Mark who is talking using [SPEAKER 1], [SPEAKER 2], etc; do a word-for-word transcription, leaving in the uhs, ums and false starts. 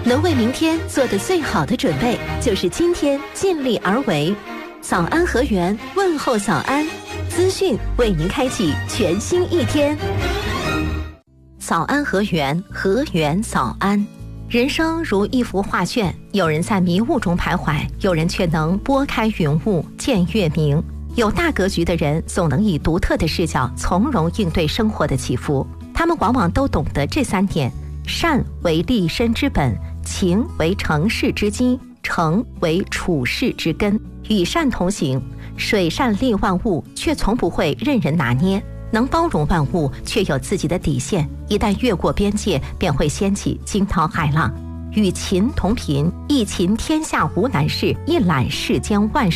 [SPEAKER 1] 能为明天做的最好的准备，就是今天尽力而为。早安河源，问候早安，资讯为您开启全新一天。早安河源，河源早安。人生如一幅画卷，有人在迷雾中徘徊，有人却能拨开云雾见月明。有大格局的人总能以独特的视角从容应对生活的起伏，他们往往都懂得这三点：善为立身之本，情为成事之基，诚为处世之根。与善同行，水善利万物，却从不会任人拿捏，能包容万物，却有自己的底线，一旦越过边界，便会掀起惊涛骇浪。与勤同频，一勤天下无难事，一懒世间万事。